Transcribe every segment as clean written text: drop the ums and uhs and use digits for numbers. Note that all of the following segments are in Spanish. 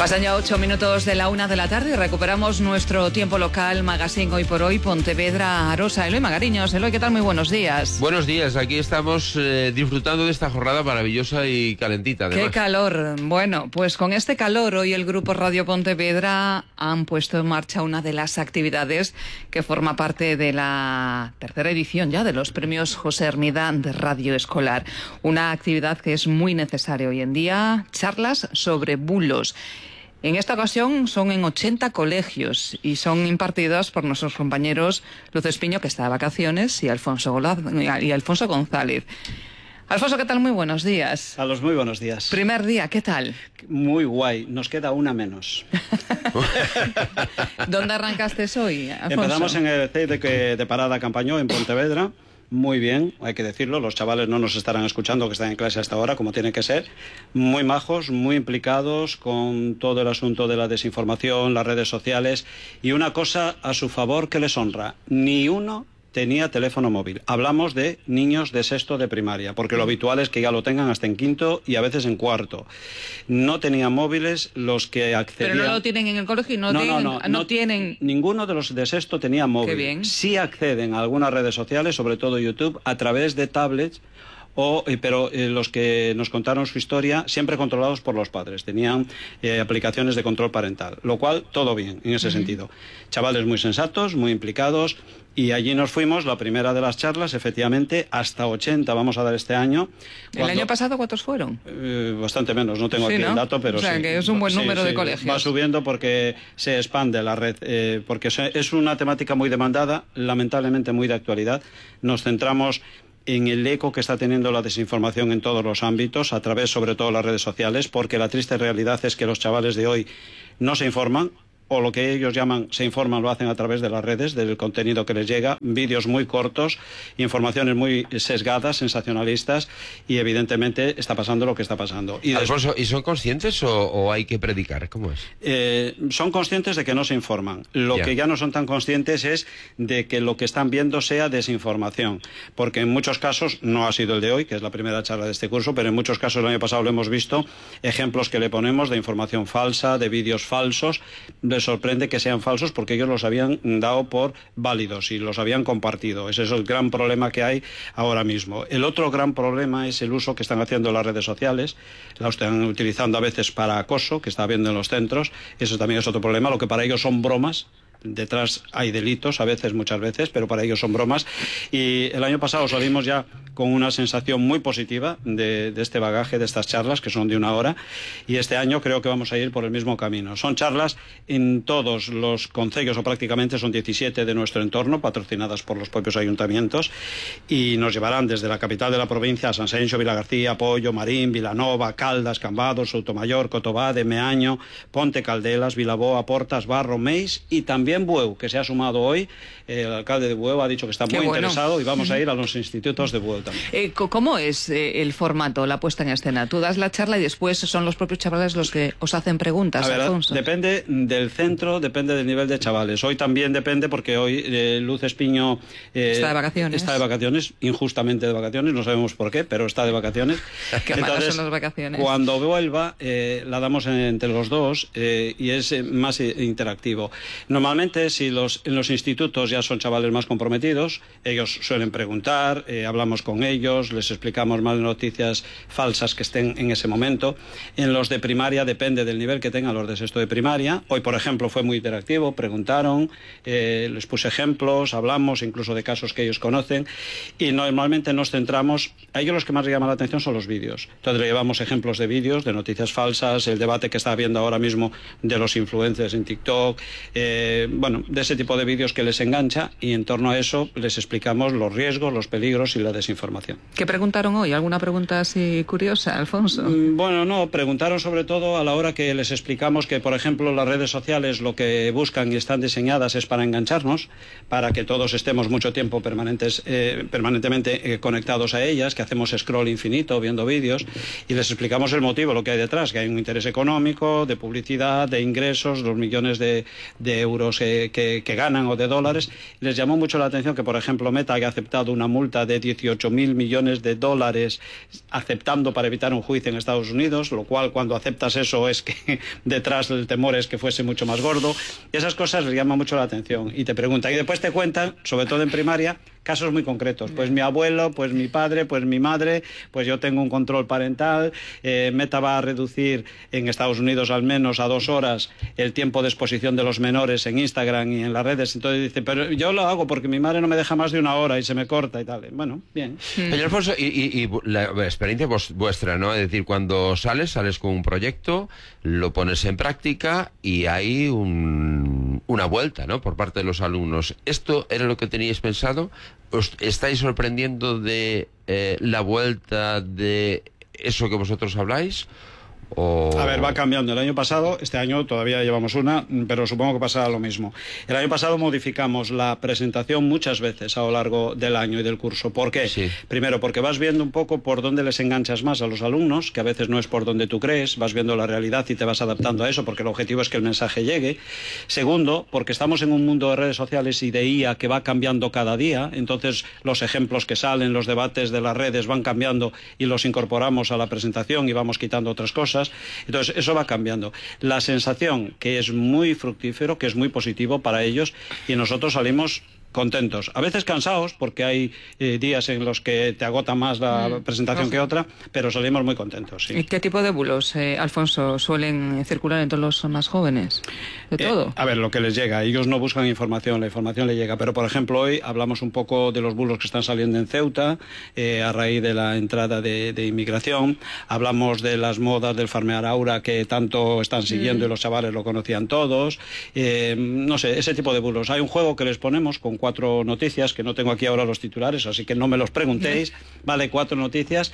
Pasan ya 8 minutos de la 1 de la tarde y recuperamos nuestro tiempo local, Magazine Hoy por Hoy, Pontevedra, Arosa. Eloy Magariños. Eloy, ¿qué tal? Muy buenos días. Buenos días, aquí estamos disfrutando de esta jornada maravillosa y calentita, además. ¡Qué calor! Bueno, pues con este calor hoy el Grupo Radio Pontevedra han puesto en marcha una de las actividades que forma parte de la tercera edición ya de los premios José Hermida de Radio Escolar. Una actividad que es muy necesaria hoy en día, charlas sobre bulos. En esta ocasión son en 80 colegios y son impartidas por nuestros compañeros Luz Espiño, que está de vacaciones, y Alfonso González. Alfonso, ¿qué tal? Muy buenos días. A los muy buenos días. Primer día, ¿qué tal? Muy guay, nos queda una menos. ¿Dónde arrancaste hoy, Alfonso? Empezamos en el CEI de Parada Campañó, en Pontevedra. Muy bien, hay que decirlo, los chavales no nos estarán escuchando, que están en clase hasta ahora, como tiene que ser. Muy majos, muy implicados con todo el asunto de la desinformación, las redes sociales. Y una cosa a su favor que les honra, ni uno tenía teléfono móvil. Hablamos de niños de sexto de primaria, porque lo habitual es que ya lo tengan hasta en quinto y a veces en cuarto. No tenían móviles los que accedían... Pero no lo tienen en el colegio y no tienen... Ninguno de los de sexto tenía móvil. Qué bien. Sí acceden a algunas redes sociales, sobre todo YouTube, a través de tablets. Pero los que nos contaron su historia, siempre controlados por los padres, tenían aplicaciones de control parental, lo cual todo bien en ese sentido. Chavales muy sensatos, muy implicados, y allí nos fuimos, la primera de las charlas, efectivamente, hasta 80 vamos a dar este año. ¿El año pasado cuántos fueron? Bastante menos, no tengo aquí el dato, pero o sea, sí. Que es un buen número de colegios. Va subiendo porque se expande la red, porque es una temática muy demandada, lamentablemente muy de actualidad. Nos centramos en el eco que está teniendo la desinformación en todos los ámbitos, a través sobre todo de las redes sociales, porque la triste realidad es que los chavales de hoy no se informan, o lo que ellos llaman se informan, lo hacen a través de las redes, del contenido que les llega, vídeos muy cortos, informaciones muy sesgadas, sensacionalistas, y evidentemente está pasando lo que está pasando. Alfonso, ¿y son conscientes o hay que predicar? ¿Cómo es? Son conscientes de que no se informan. Lo que ya no son tan conscientes es de que lo que están viendo sea desinformación, porque en muchos casos, no ha sido el de hoy, que es la primera charla de este curso, pero en muchos casos el año pasado lo hemos visto, ejemplos que le ponemos de información falsa, de vídeos falsos. Les sorprende que sean falsos porque ellos los habían dado por válidos y los habían compartido. Ese es el gran problema que hay ahora mismo. El otro gran problema es el uso que están haciendo las redes sociales. La están utilizando a veces para acoso, que está habiendo en los centros. Eso también es otro problema. Lo que para ellos son bromas. Detrás hay delitos, a veces, muchas veces, pero para ellos son bromas. Y el año pasado salimos ya con una sensación muy positiva de este bagaje, de estas charlas, que son de 1 hora, y este año creo que vamos a ir por el mismo camino. Son charlas en todos los concellos, o prácticamente son 17 de nuestro entorno, patrocinadas por los propios ayuntamientos, y nos llevarán desde la capital de la provincia a San Senxo, Vilagarcía, Pollo, Marín, Vilanova, Caldas, Cambados, Soutomayor, Cotobade, Meaño, Ponte Caldelas, Vilaboa, Portas, Barro, Meis y también Bueu, que se ha sumado hoy. El alcalde de Bueu ha dicho que está muy interesado y vamos a ir a los institutos de Bueu también. ¿Cómo es el formato, la puesta en escena? Tú das la charla y después son los propios chavales los que os hacen preguntas, Alfonso. Depende del centro, depende del nivel de chavales. Hoy también depende porque hoy Luz Espiño está de vacaciones. Está de vacaciones, injustamente de vacaciones, no sabemos por qué, pero está de vacaciones. Qué malas son las vacaciones. Cuando vuelva, la damos entre los dos y es más interactivo. Normalmente, si en los institutos ya son chavales más comprometidos, ellos suelen preguntar, hablamos con ellos, les explicamos más noticias falsas que estén en ese momento. En los de primaria depende del nivel que tengan los de sexto de primaria. Hoy, por ejemplo, fue muy interactivo, preguntaron, les puse ejemplos, hablamos incluso de casos que ellos conocen, y normalmente nos centramos, a ellos los que más les llama la atención son los vídeos. Entonces le llevamos ejemplos de vídeos, de noticias falsas, el debate que está habiendo ahora mismo de los influencers en TikTok, de ese tipo de vídeos que les engancha, y en torno a eso les explicamos los riesgos, los peligros y la desinformación. ¿Qué preguntaron hoy? ¿Alguna pregunta así curiosa, Alfonso? Bueno, no, preguntaron sobre todo a la hora que les explicamos que, por ejemplo, las redes sociales lo que buscan y están diseñadas es para engancharnos, para que todos estemos mucho tiempo permanentemente conectados a ellas, que hacemos scroll infinito viendo vídeos, y les explicamos el motivo, lo que hay detrás, que hay un interés económico, de publicidad, de ingresos, los millones de euros euros que ganan o de dólares. Les llamó mucho la atención que, por ejemplo, Meta haya aceptado una multa de 18.000 millones de dólares aceptando para evitar un juicio en Estados Unidos, lo cual cuando aceptas eso es que detrás el temor es que fuese mucho más gordo. Esas cosas les llaman mucho la atención y te preguntan, y después te cuentan, sobre todo en primaria, casos muy concretos. Pues mi abuelo, pues mi padre, pues mi madre, pues yo tengo un control parental, Meta va a reducir en Estados Unidos al menos a 2 horas el tiempo de exposición de los menores en Instagram y en las redes. Entonces dice, pero yo lo hago porque mi madre no me deja más de 1 hora y se me corta y tal. Bueno, bien. Señor Alfonso, y la experiencia vuestra, ¿no? Es decir, cuando sales con un proyecto, lo pones en práctica y hay una vuelta, ¿no? Por parte de los alumnos. ¿Esto era lo que teníais pensado? ¿Os estáis sorprendiendo de la vuelta de eso que vosotros habláis? A ver, va cambiando. El año pasado, este año todavía llevamos una, pero supongo que pasará lo mismo. El año pasado modificamos la presentación muchas veces a lo largo del año y del curso. ¿Por qué? Sí. Primero, porque vas viendo un poco por dónde les enganchas más a los alumnos, que a veces no es por donde tú crees, vas viendo la realidad y te vas adaptando a eso, porque el objetivo es que el mensaje llegue. Segundo, porque estamos en un mundo de redes sociales y de IA que va cambiando cada día, entonces los ejemplos que salen, los debates de las redes van cambiando y los incorporamos a la presentación y vamos quitando otras cosas. Entonces, eso va cambiando. La sensación que es muy fructífero, que es muy positivo para ellos, y nosotros salimos contentos, a veces cansados porque hay días en los que te agota más la presentación que otra, pero salimos muy contentos. Sí. ¿Y qué tipo de bulos, Alfonso, suelen circular entre los más jóvenes? ¿De todo? A ver, lo que les llega. Ellos no buscan información, la información les llega. Pero, por ejemplo, hoy hablamos un poco de los bulos que están saliendo en Ceuta a raíz de la entrada de inmigración. Hablamos de las modas del farmear aura que tanto están siguiendo y los chavales lo conocían todos. No sé, ese tipo de bulos. Hay un juego que les ponemos con 4 noticias, que no tengo aquí ahora los titulares, así que no me los preguntéis, vale, 4 noticias,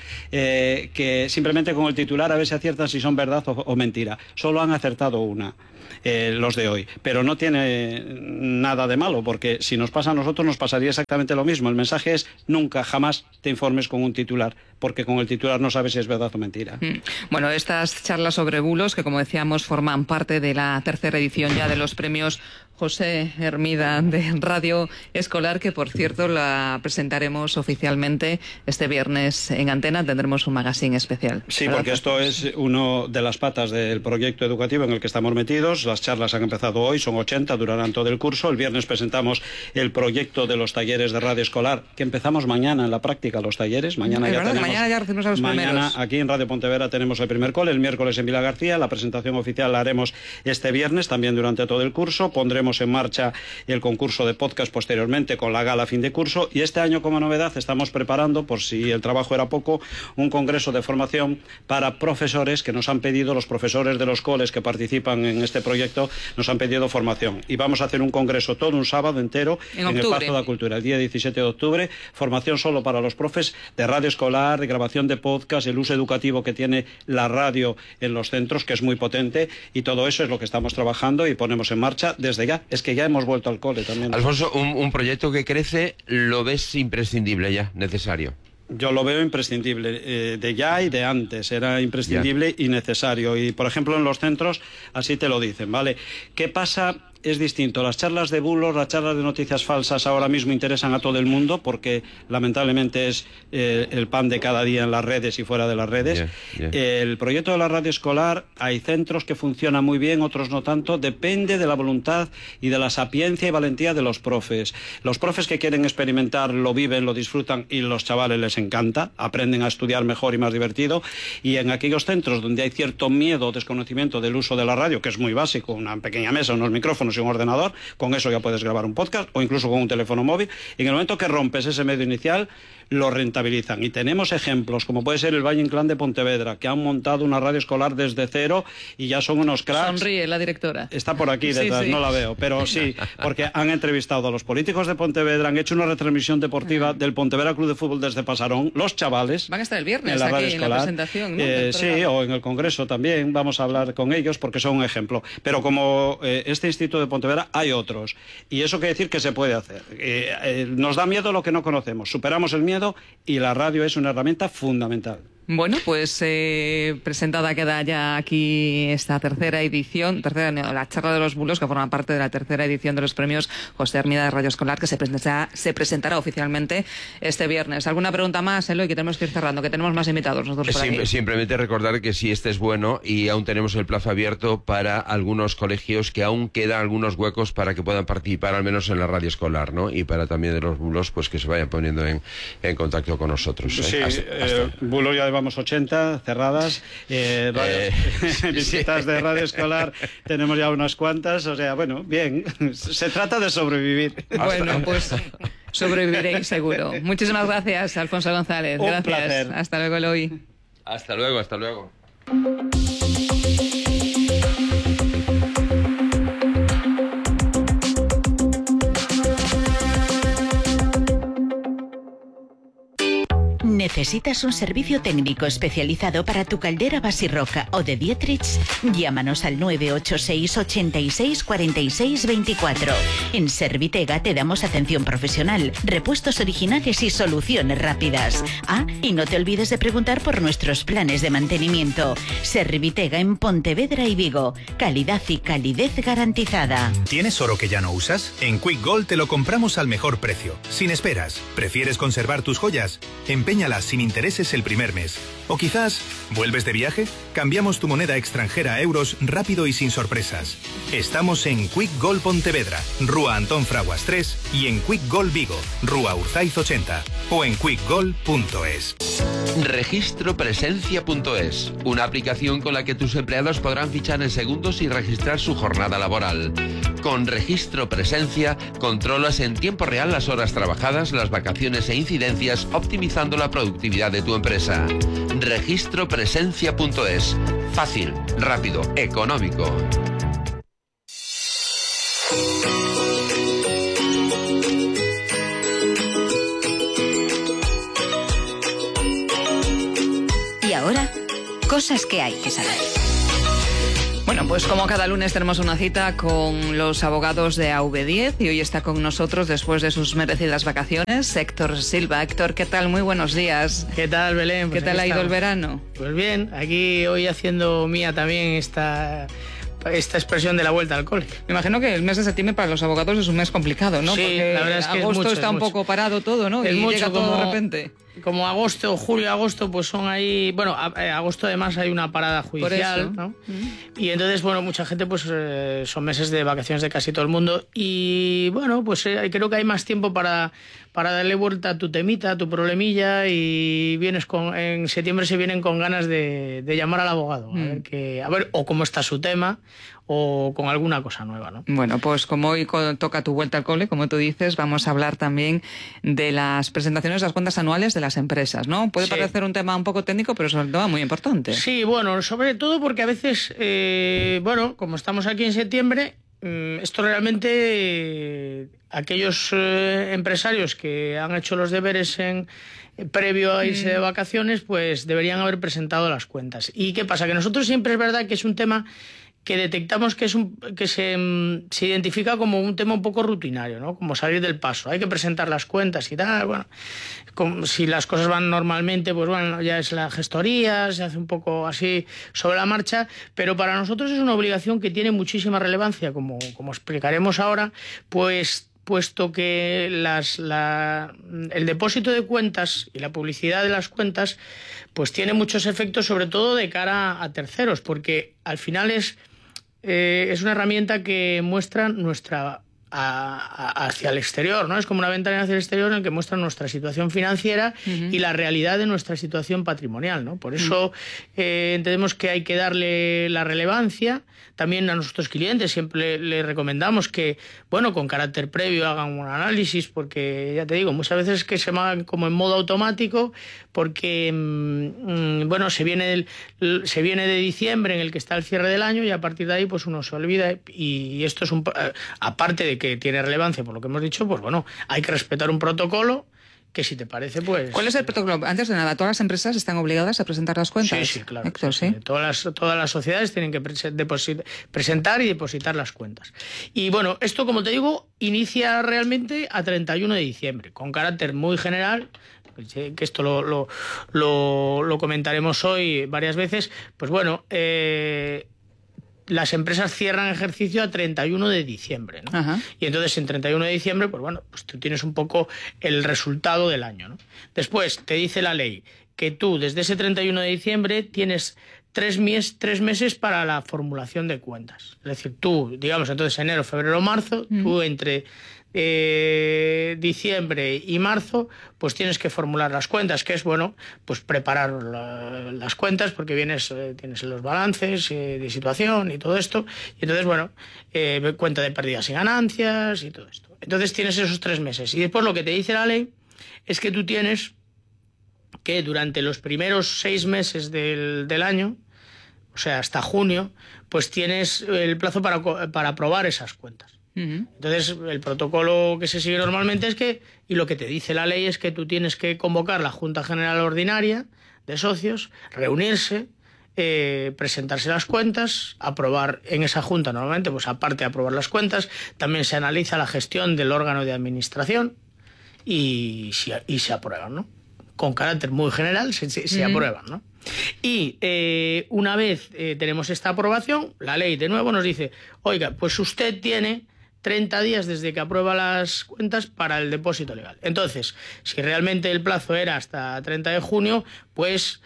que simplemente con el titular a ver si aciertan si son verdad o mentira. Solo han acertado una. Los de hoy, pero no tiene nada de malo, porque si nos pasa a nosotros nos pasaría exactamente lo mismo. El mensaje es nunca, jamás te informes con un titular, porque con el titular no sabes si es verdad o mentira. Bueno, estas charlas sobre bulos, que como decíamos forman parte de la 3ª edición ya de los premios José Hermida de Radio Escolar, que por cierto la presentaremos oficialmente este viernes en Antena. Tendremos un magazine especial. Sí, porque esto es una de las patas del proyecto educativo en el que estamos metidos. Las charlas han empezado hoy, son 80, durarán todo el curso. El viernes presentamos el proyecto de los talleres de radio escolar, que empezamos mañana en la práctica, los talleres. Mañana ya recibimos a los primeros. Aquí en Radio Pontevedra tenemos el primer cole, el miércoles en Vila García. La presentación oficial la haremos este viernes, también durante todo el curso. Pondremos en marcha el concurso de podcast posteriormente con la gala fin de curso, y este año como novedad estamos preparando, por si el trabajo era poco, un congreso de formación para profesores que nos han pedido, los profesores de los coles que participan en este proyecto nos han pedido formación, y vamos a hacer un congreso todo un sábado entero en el Pazo de la Cultura, el día 17 de octubre, formación solo para los profes de radio escolar, de grabación de podcast, el uso educativo que tiene la radio en los centros, que es muy potente, y todo eso es lo que estamos trabajando y ponemos en marcha desde ya. Es que ya hemos vuelto al cole también. Alfonso, un proyecto que crece, ¿lo ves imprescindible ya, necesario? Yo lo veo imprescindible, de ya y de antes, era imprescindible y necesario. Y, por ejemplo, en los centros así te lo dicen, ¿vale? ¿Qué pasa? Es distinto. Las charlas de bulos, las charlas de noticias falsas ahora mismo interesan a todo el mundo porque lamentablemente es el pan de cada día en las redes y fuera de las redes. El proyecto de la radio escolar, hay centros que funcionan muy bien, otros no tanto. Depende de la voluntad y de la sapiencia y valentía de los profes. Los profes que quieren experimentar lo viven, lo disfrutan y los chavales les encanta, aprenden a estudiar mejor y más divertido. Y en aquellos centros donde hay cierto miedo o desconocimiento del uso de la radio, que es muy básico, una pequeña mesa, unos micrófonos y un ordenador, con eso ya puedes grabar un podcast o incluso con un teléfono móvil, y en el momento que rompes ese medio inicial lo rentabilizan, y tenemos ejemplos como puede ser el Valle Inclán de Pontevedra, que han montado una radio escolar desde cero y ya son unos cracks. Sonríe la directora, está por aquí detrás, sí. No la veo, pero sí, porque han entrevistado a los políticos de Pontevedra, han hecho una retransmisión deportiva del Pontevedra Club de Fútbol desde Pasarón, los chavales van a estar el viernes en la radio aquí escolar, en la presentación, ¿no? Sí, o en el congreso también vamos a hablar con ellos porque son un ejemplo, pero como este instituto de Pontevedra hay otros, y eso quiere decir que se puede hacer. Nos da miedo lo que no conocemos, superamos el miedo y la radio es una herramienta fundamental. Bueno, pues presentada queda ya aquí esta tercera edición, la charla de los bulos, que forma parte de la tercera edición de los premios José Hermida de Radio Escolar, que se presentará oficialmente este viernes. ¿Alguna pregunta más, Eloy, que tenemos que ir cerrando, que tenemos más invitados nosotros por aquí? Simplemente recordar que si este es bueno y aún tenemos el plazo abierto para algunos colegios, que aún quedan algunos huecos para que puedan participar al menos en la radio escolar, ¿no? Y para también de los bulos, pues que se vayan poniendo en contacto con nosotros. Sí, bulos ya llevamos 80 cerradas, visitas de radio escolar tenemos ya unas cuantas, o sea, bueno, bien, se trata de sobrevivir. Bueno, pues sobreviviréis seguro. Muchísimas gracias, Alfonso González. Un gracias. placer. Hasta luego, Eloy. Hasta luego, hasta luego. ¿Necesitas un servicio técnico especializado para tu caldera Basirroca o de Dietrich? Llámanos al 986 86 46 24. En Servitega te damos atención profesional, repuestos originales y soluciones rápidas. Ah, y no te olvides de preguntar por nuestros planes de mantenimiento. Servitega en Pontevedra y Vigo. Calidad y calidez garantizada. ¿Tienes oro que ya no usas? En Quick Gold te lo compramos al mejor precio, sin esperas. ¿Prefieres conservar tus joyas? Empeñalas sin intereses el primer mes. O quizás, ¿vuelves de viaje? Cambiamos tu moneda extranjera a euros rápido y sin sorpresas. Estamos en Quick Gold Pontevedra, Rúa Antón Fraguas 3 y en Quick Gold Vigo, Rúa Urzaiz 80 o en quickgold.es. Registropresencia.es, una aplicación con la que tus empleados podrán fichar en segundos y registrar su jornada laboral. Con Registro Presencia controlas en tiempo real las horas trabajadas, las vacaciones e incidencias, optimizando la productividad de tu empresa. Registropresencia.es. Fácil, rápido, económico. Y ahora, cosas que hay que saber. Bueno, pues como cada lunes tenemos una cita con los abogados de AV10 y hoy está con nosotros, después de sus merecidas vacaciones, Héctor Silva. Héctor, ¿qué tal? Muy buenos días. ¿Qué tal, Belén? Pues ¿qué tal ha ido el verano? Pues bien, aquí hoy haciendo mía también esta expresión de la vuelta al cole. Me imagino que el mes de septiembre para los abogados es un mes complicado, ¿no? Sí, porque la verdad es que agosto está un mucho. poco parado todo, ¿no? Es y mucho, llega todo de repente. Como agosto, julio, agosto, pues son ahí... Bueno, agosto además hay una parada judicial, ¿no? Y entonces, bueno, mucha gente, pues son meses de vacaciones de casi todo el mundo. Y bueno, pues creo que hay más tiempo para darle vuelta a tu temita, a tu problemilla, y en septiembre se vienen con ganas de llamar al abogado, a ver o cómo está su tema, o con alguna cosa nueva, ¿no? Bueno, pues como hoy toca tu vuelta al cole, como tú dices, vamos a hablar también de las presentaciones de las cuentas anuales de las empresas, ¿no? Puede parecer un tema un poco técnico, pero es un tema muy importante. Sí, bueno, sobre todo porque a veces, como estamos aquí en septiembre, esto realmente, aquellos empresarios que han hecho los deberes previo a irse de vacaciones, pues deberían haber presentado las cuentas. ¿Y qué pasa? Que nosotros siempre es verdad que es un tema que detectamos que se identifica como un tema un poco rutinario, ¿no? Como salir del paso. Hay que presentar las cuentas y tal, bueno, si las cosas van normalmente, pues bueno, ya es la gestoría, se hace un poco así sobre la marcha, pero para nosotros es una obligación que tiene muchísima relevancia, como explicaremos ahora, pues puesto que el depósito de cuentas y la publicidad de las cuentas pues tiene muchos efectos, sobre todo de cara a terceros, porque al final es una herramienta que muestra hacia el exterior, ¿no? Es como una ventana hacia el exterior en el que muestra nuestra situación financiera y la realidad de nuestra situación patrimonial, ¿no? Por eso entendemos que hay que darle la relevancia. También a nuestros clientes siempre le recomendamos que, bueno, con carácter previo hagan un análisis, porque ya te digo, muchas veces es que se van como en modo automático, porque bueno, se viene de diciembre, en el que está el cierre del año, y a partir de ahí pues uno se olvida, y esto es aparte de que tiene relevancia por lo que hemos dicho, pues bueno, hay que respetar un protocolo que, si te parece, pues... ¿Cuál es el protocolo? Antes de nada, ¿todas las empresas están obligadas a presentar las cuentas? Sí, claro. Héctor, sí. Todas las sociedades tienen que presentar y depositar las cuentas. Y bueno, esto, como te digo, inicia realmente a 31 de diciembre, con carácter muy general. que esto lo comentaremos hoy varias veces, pues bueno, las empresas cierran ejercicio a 31 de diciembre, ¿no? Ajá. Y entonces en 31 de diciembre, pues bueno, pues tú tienes un poco el resultado del año, ¿no? Después te dice la ley que tú desde ese 31 de diciembre tienes 3 meses para la formulación de cuentas. Es decir, tú, digamos, entonces enero, febrero, marzo, tú entre diciembre y marzo, pues tienes que formular las cuentas, que es bueno, pues preparar las cuentas, porque tienes los balances de situación y todo esto, y entonces, bueno, cuenta de pérdidas y ganancias y todo esto. Entonces tienes esos 3 meses. Y después lo que te dice la ley es que tú tienes que durante los primeros 6 meses del año, o sea, hasta junio, pues tienes el plazo para aprobar esas cuentas. Entonces, el protocolo que se sigue normalmente es que, y lo que te dice la ley es que tú tienes que convocar la Junta General Ordinaria de Socios, reunirse, presentarse las cuentas, aprobar en esa Junta normalmente, pues aparte de aprobar las cuentas, también se analiza la gestión del órgano de administración y se aprueban, ¿no? Con carácter muy general se aprueban, ¿no? Y una vez tenemos esta aprobación, la ley de nuevo nos dice, oiga, pues usted tiene 30 días desde que aprueba las cuentas para el depósito legal. Entonces, si realmente el plazo era hasta 30 de junio, pues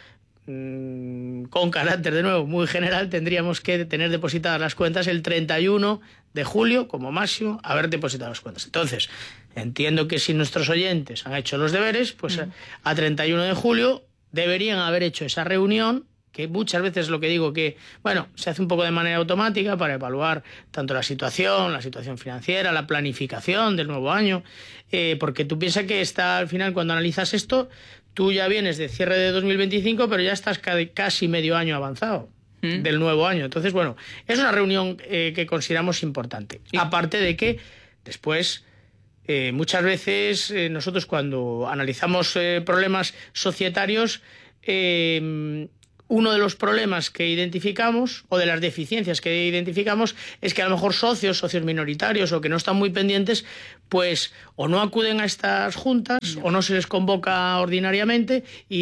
con carácter de nuevo muy general tendríamos que tener depositadas las cuentas el 31 de julio, como máximo, haber depositado las cuentas. Entonces, entiendo que si nuestros oyentes han hecho los deberes, pues a 31 de julio deberían haber hecho esa reunión, que muchas veces lo que digo que, bueno, se hace un poco de manera automática para evaluar tanto la situación financiera, la planificación del nuevo año, porque tú piensas que al final cuando analizas esto, tú ya vienes de cierre de 2025, pero ya estás casi medio año avanzado del nuevo año. Entonces, bueno, es una reunión que consideramos importante. Aparte de que después, muchas veces nosotros cuando analizamos problemas societarios, uno de los problemas que identificamos, o de las deficiencias que identificamos, es que a lo mejor socios minoritarios o que no están muy pendientes, pues o no acuden a estas juntas o no se les convoca ordinariamente,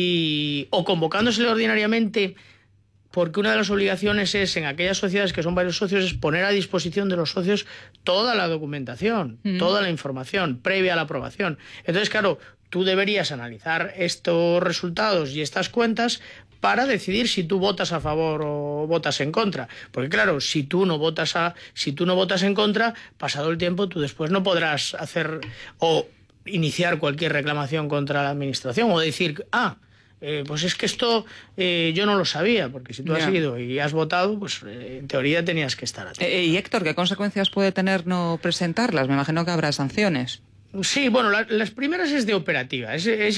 o convocándosele ordinariamente, porque una de las obligaciones es, en aquellas sociedades que son varios socios, es poner a disposición de los socios toda la documentación, toda la información previa a la aprobación. Entonces, claro, tú deberías analizar estos resultados y estas cuentas para decidir si tú votas a favor o votas en contra. Porque claro, si tú no votas en contra, pasado el tiempo tú después no podrás hacer o iniciar cualquier reclamación contra la administración o decir, pues es que esto yo no lo sabía, porque si tú has ido y has votado, pues en teoría tenías que estar atento. Y Héctor, ¿qué consecuencias puede tener no presentarlas? Me imagino que habrá sanciones. Sí, bueno, las primeras es de operativa.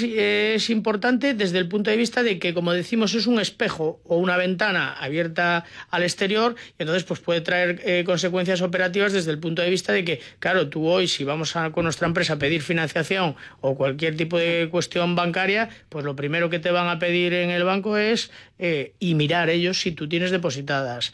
Es importante desde el punto de vista de que, como decimos, es un espejo o una ventana abierta al exterior, y entonces pues puede traer consecuencias operativas desde el punto de vista de que, claro, tú hoy, si vamos con nuestra empresa a pedir financiación o cualquier tipo de cuestión bancaria, pues lo primero que te van a pedir en el banco es y mirar ellos si tú tienes depositadas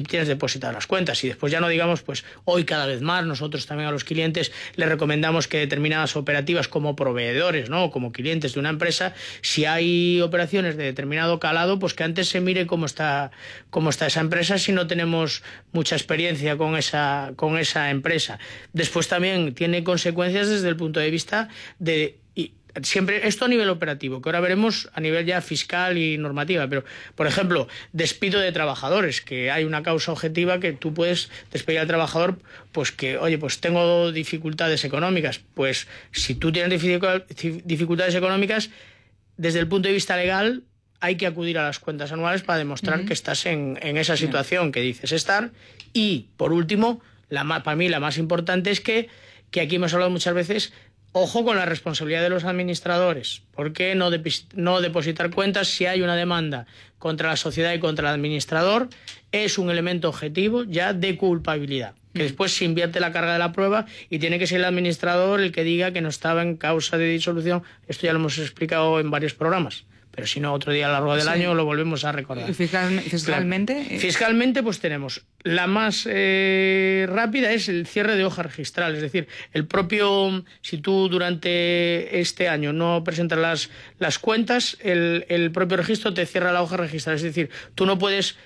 las cuentas. Y después ya no digamos, pues hoy cada vez más nosotros también a los clientes les recomendamos que determinadas operativas como proveedores, ¿no?, como clientes de una empresa, si hay operaciones de determinado calado, pues que antes se mire cómo está esa empresa, si no tenemos mucha experiencia con esa empresa. Después también tiene consecuencias desde el punto de vista de... Siempre esto a nivel operativo, que ahora veremos a nivel ya fiscal y normativa, pero, por ejemplo, despido de trabajadores, que hay una causa objetiva que tú puedes despedir al trabajador, pues que, oye, pues tengo dificultades económicas. Pues si tú tienes dificultades económicas, desde el punto de vista legal, hay que acudir a las cuentas anuales para demostrar que estás en esa situación que dices estar. Y, por último, para mí la más importante es que aquí hemos hablado muchas veces. Ojo con la responsabilidad de los administradores. ¿Por qué no depositar cuentas si hay una demanda contra la sociedad y contra el administrador? Es un elemento objetivo ya de culpabilidad, que después se invierte la carga de la prueba y tiene que ser el administrador el que diga que no estaba en causa de disolución. Esto ya lo hemos explicado en varios programas. pero si no, otro día a lo largo del año lo volvemos a recordar. Fiscalmente. Claro. Fiscalmente, pues tenemos la más rápida es el cierre de hoja registral, es decir, el propio, si tú durante este año no presentas las cuentas, el propio registro te cierra la hoja registral, es decir, tú no puedes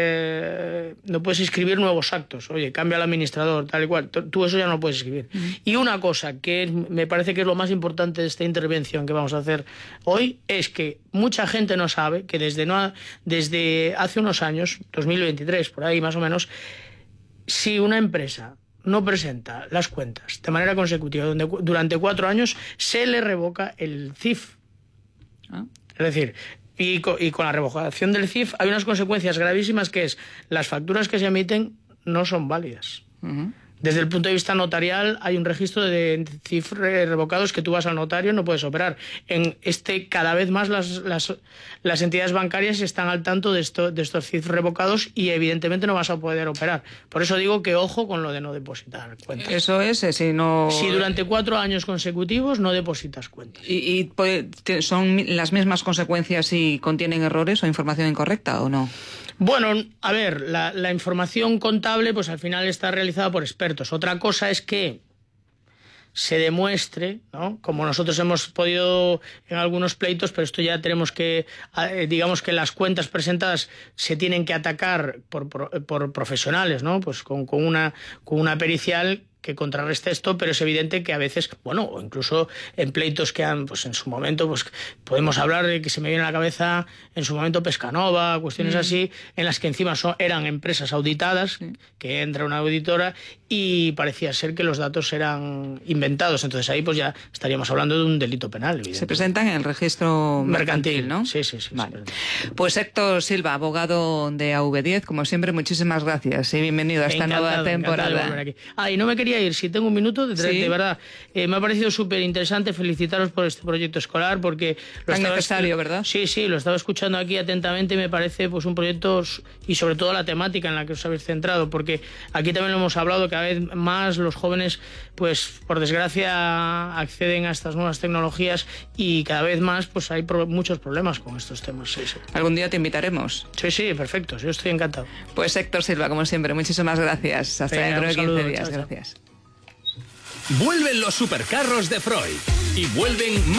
inscribir nuevos actos. Oye, cambia el administrador, tal y cual. Tú eso ya no lo puedes escribir. Y una cosa que me parece que es lo más importante de esta intervención que vamos a hacer hoy es que mucha gente no sabe que desde hace unos años, 2023, por ahí más o menos, si una empresa no presenta las cuentas de manera consecutiva durante 4 años, se le revoca el CIF. Es decir, y con la revocación del CIF hay unas consecuencias gravísimas, que es las facturas que se emiten no son válidas. Desde el punto de vista notarial hay un registro de CIF revocados que tú vas al notario y no puedes operar. Cada vez más las entidades bancarias están al tanto de estos CIF revocados y evidentemente no vas a poder operar. Por eso digo que ojo con lo de no depositar cuentas. Eso es, si durante 4 años consecutivos no depositas cuentas. ¿Y son las mismas consecuencias si contienen errores o información incorrecta o no? Bueno, a ver, la información contable pues al final está realizada por expertos. Otra cosa es que se demuestre, ¿no? Como nosotros hemos podido en algunos pleitos, pero esto ya tenemos que, digamos que las cuentas presentadas se tienen que atacar por profesionales, ¿no? Pues con una pericial que contrarreste esto, pero es evidente que a veces, bueno, o incluso en pleitos que han, pues en su momento, pues podemos hablar de que se me viene a la cabeza en su momento Pescanova, cuestiones así, en las que encima eran empresas auditadas, que entra una auditora y parecía ser que los datos eran inventados. Entonces ahí pues ya estaríamos hablando de un delito penal. Se presentan en el registro mercantil, ¿no? Sí. Vale. Pues Héctor Silva, abogado de AV10, como siempre, muchísimas gracias y bienvenido a esta nueva temporada. De volver aquí. Y no me quería ir, si tengo un minuto, de verdad, me ha parecido súper interesante felicitaros por este proyecto escolar, porque tan necesario, ¿verdad? Sí, lo estaba escuchando aquí atentamente y me parece pues un proyecto, y sobre todo la temática en la que os habéis centrado, porque aquí también lo hemos hablado, cada vez más los jóvenes, pues por desgracia, acceden a estas nuevas tecnologías y cada vez más pues hay muchos problemas con estos temas. Sí. Algún día te invitaremos. Sí, perfecto, yo estoy encantado. Pues Héctor Silva, como siempre, muchísimas gracias. Hasta dentro de 15 días. Chao. Gracias. Vuelven los supercarros de Freud y vuelven